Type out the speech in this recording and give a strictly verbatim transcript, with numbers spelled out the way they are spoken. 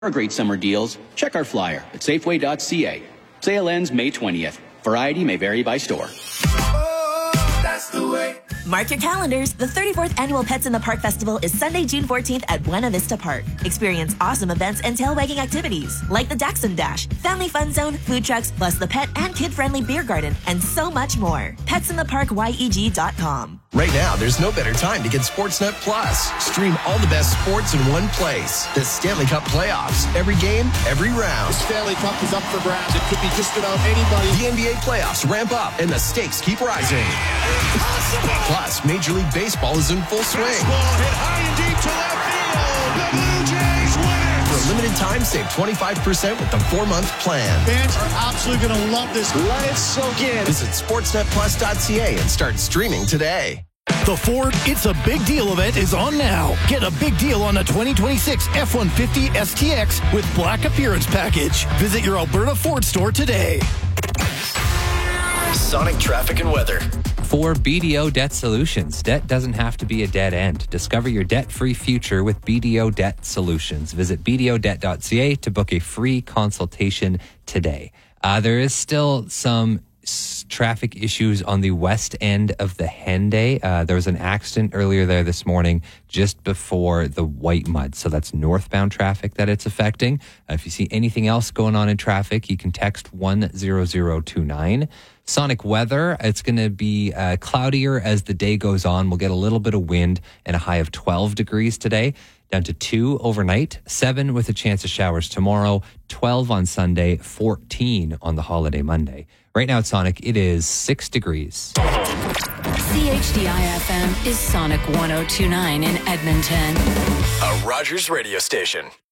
For great summer deals, check our flyer at Safeway dot C A. Sale ends May twentieth. Variety may vary by store. Oh, that's the way. Mark your calendars. The thirty-fourth Annual Pets in the Park Festival is Sunday, June fourteenth at Buena Vista Park. Experience awesome events and tail-wagging activities like the Dachshund Dash, Family Fun Zone, food trucks, plus the pet and kid-friendly beer garden, and so much more. pets in the park y e g dot com. Right now, there's no better time to get Sportsnet Plus. Stream all the best sports in one place. The Stanley Cup playoffs. Every game, every round. The Stanley Cup is up for grabs. It could be just about anybody. The N B A playoffs ramp up, and the stakes keep rising. Impossible! Plus, Major League Baseball is in full swing. Baseball hit high and deep to left field. The Blue Jays win it! For a limited time, save twenty-five percent with the four-month plan. Fans are absolutely going to love this. Let it soak in. Visit sportsnet plus dot c a and start streaming today. The Ford It's a Big Deal event is on now. Get a big deal on the twenty twenty-six F one fifty S T X with Black Appearance Package. Visit your Alberta Ford store today. Sonic traffic and weather. For B D O Debt Solutions, debt doesn't have to be a dead end. Discover your debt-free future with B D O Debt Solutions. Visit b d o debt dot c a to book a free consultation today. Uh, there is still some s- traffic issues on the west end of the Henday. Uh, there was an accident earlier there this morning just before the White Mud. So that's northbound traffic that it's affecting. Uh, if you see anything else going on in traffic, you can text one zero zero two nine. Sonic weather, it's going to be uh, cloudier as the day goes on. We'll get a little bit of wind and a high of twelve degrees today, down to two overnight, seven with a chance of showers tomorrow, twelve on Sunday, fourteen on the holiday Monday. Right now at Sonic, it is six degrees. C H D I F M is Sonic one oh two nine in Edmonton. A Rogers radio station.